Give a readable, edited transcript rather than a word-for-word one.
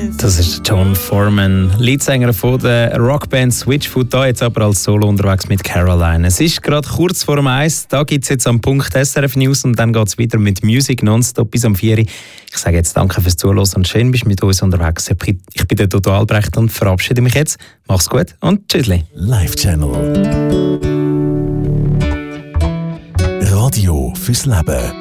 Das ist John Foreman, Leadsänger von der Rockband Switchfoot, da jetzt aber als Solo unterwegs mit Caroline. Es ist gerade kurz vor dem 1, da gibt es jetzt am Punkt SRF News und dann geht es wieder mit Musik nonstop bis um 4 Uhr. Ich sage jetzt danke fürs Zuhören und schön bist du mit uns unterwegs. Ich bin der Toto Albrecht und verabschiede mich jetzt. Mach's gut und tschüssli. Live Channel. Radio fürs Leben.